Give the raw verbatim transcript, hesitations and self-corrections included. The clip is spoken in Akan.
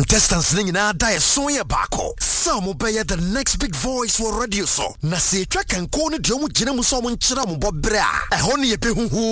contestants ning na da e so ye bako. Some obey the next big voice for radio so. Na se twa kan ko ne de omu gina mu so mo nkyira mo bobra. E ho ne ye pe huhu